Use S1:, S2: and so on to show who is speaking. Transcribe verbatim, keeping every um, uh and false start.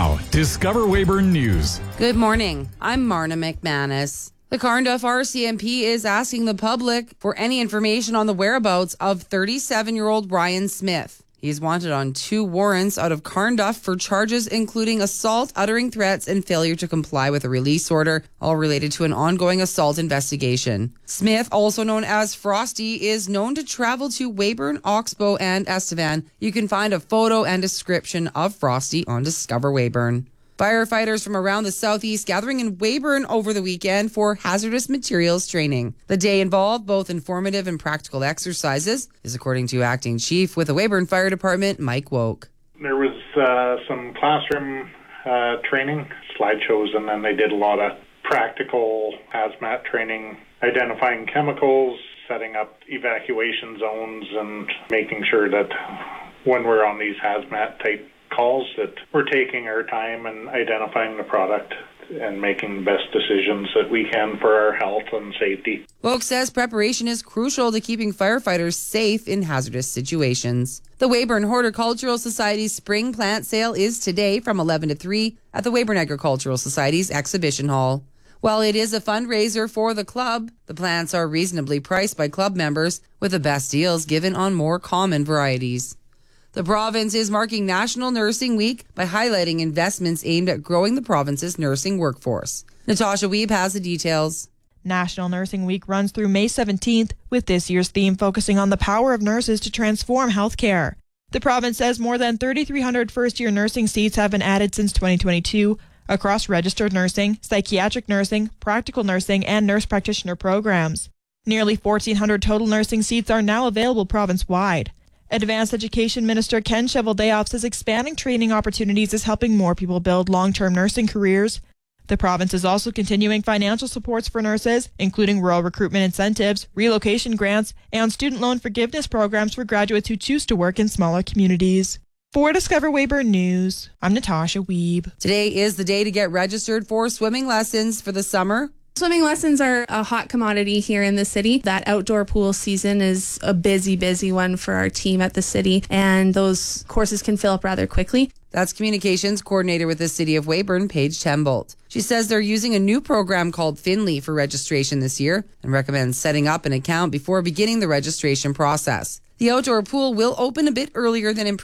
S1: Now, Discover Weyburn News.
S2: Good morning. I'm Marna McManus. The Carnduff R C M P is asking the public for any information on the whereabouts of thirty-seven-year-old Ryan Smith. He's wanted on two warrants out of Carnduff for charges including assault, uttering threats, and failure to comply with a release order, all related to an ongoing assault investigation. Smith, also known as Frosty, is known to travel to Weyburn, Oxbow, and Estevan. You can find a photo and description of Frosty on Discover Weyburn. Firefighters from around the southeast gathering in Weyburn over the weekend for hazardous materials training. The day involved both informative and practical exercises, is according to Acting Chief with the Weyburn Fire Department, Mike Woke.
S3: There was uh, some classroom uh, training, slideshows, and then they did a lot of practical hazmat training, identifying chemicals, setting up evacuation zones, and making sure that when we're on these hazmat type calls that we're taking our time and identifying the product and making the best decisions that we can for our health and safety.
S2: Woke says preparation is crucial to keeping firefighters safe in hazardous situations. The Weyburn Horticultural Society's spring plant sale is today from eleven to three at the Weyburn Agricultural Society's exhibition hall. While it is a fundraiser for the club, the plants are reasonably priced by club members, with the best deals given on more common varieties. The province is marking National Nursing Week by highlighting investments aimed at growing the province's nursing workforce. Natasha Wiebe has the details.
S4: National Nursing Week runs through May seventeenth, with this year's theme focusing on the power of nurses to transform healthcare. The province says more than thirty-three hundred first-year nursing seats have been added since twenty twenty-two across registered nursing, psychiatric nursing, practical nursing, and nurse practitioner programs. Nearly fourteen hundred total nursing seats are now available province-wide. Advanced Education Minister Ken Cheveldayoff says expanding training opportunities is helping more people build long-term nursing careers. The province is also continuing financial supports for nurses, including rural recruitment incentives, relocation grants, and student loan forgiveness programs for graduates who choose to work in smaller communities. For Discover Weyburn News, I'm Natasha Wiebe.
S2: Today is the day to get registered for swimming lessons for the summer.
S5: Swimming lessons are a hot commodity here in the city. That outdoor pool season is a busy, busy one for our team at the city, and those courses can fill up rather quickly.
S2: That's communications coordinator with the City of Weyburn, Paige Tembolt. She says they're using a new program called Finley for registration this year and recommends setting up an account before beginning the registration process. The outdoor pool will open a bit earlier than in